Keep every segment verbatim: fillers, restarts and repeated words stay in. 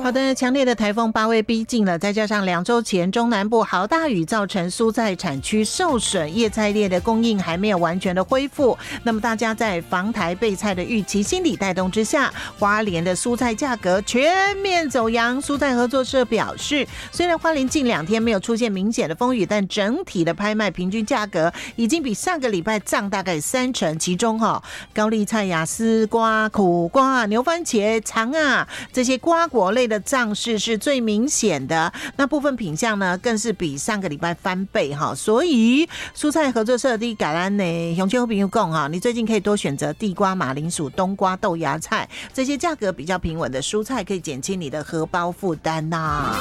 好的，强烈的台风八位逼近了，再加上两周前中南部豪大雨造成蔬菜产区受损，叶菜类的供应还没有完全的恢复。那么大家在防台备菜的预期心理带动之下，花莲的蔬菜价格全面走扬。蔬菜合作社表示，虽然花莲近两天没有出现明显的风雨，但整体的拍卖平均价格已经比上个礼拜涨大概三成。其中哈、哦，高丽菜呀、丝瓜、苦瓜、牛番茄、长啊这些瓜果类的涨势是最明显的，那部分品项呢更是比上个礼拜翻倍哈，所以蔬菜合作社的橄榄呢，熊秋朋友讲哈，你最近可以多选择地瓜、马铃薯、冬瓜、豆芽菜这些价格比较平稳的蔬菜，可以减轻你的荷包负担呐。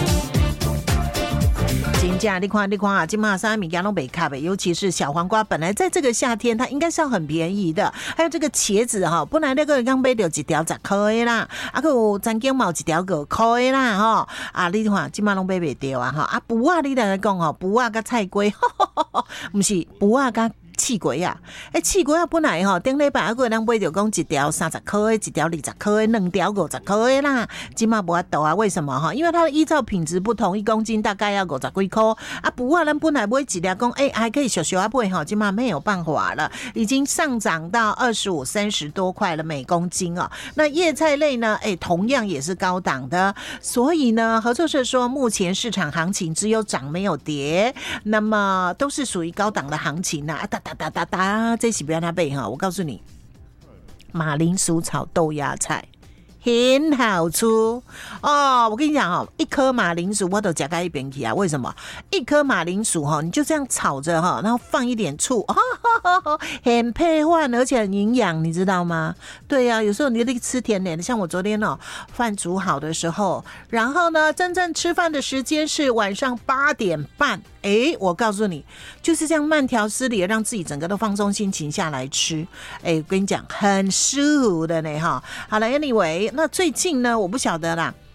金价你看你看啊，今嘛啥物件都没卡呗，尤其是小黄瓜，本来在这个夏天它应该是要很便宜的，还有这个茄子哈，本来那个刚买到一条十块的啦，啊个有曾经毛一条五块的啦哈，啊你看今嘛拢买不到啊哈，啊布啊你来讲吼，布啊甲菜龟，不是布啊甲刺龟啊，哎，刺龟啊本来吼，顶礼拜啊个人买着讲一条三十块的，一条二十块的，两条五十块的啦，今嘛无法度啊？为什么哈？因为它的依照品质不同，一公斤大概要五十几块啊。不过咱本来买一条讲，哎，还可以小小啊买哈，今嘛没有办法了，已经上涨到二十五、三十多块了每公斤哦。那叶菜类呢？哎，同样也是高档的，所以呢，合作社说目前市场行情只有涨没有跌，那么都是属于高档的行情呐、啊。哒哒哒哒，这是不要他背哈！我告诉你，马铃薯炒豆芽菜很好吃哦。我跟你讲哦，一颗马铃薯我都夹在一边去啊。为什么？一颗马铃薯哈，你就这样炒着哈，然后放一点醋，哦、呵呵很配饭，而且很营养，你知道吗？对呀、啊，有时候你得吃甜点的，像我昨天哦，饭煮好的时候，然后呢，真正吃饭的时间是晚上八点半。哎，我告诉你，就是这样慢条斯理的让自己整个都放松心情下来吃。哎，我跟你讲，很舒服的呢哈。好了 ，anyway， 那最近呢，我不晓得啦。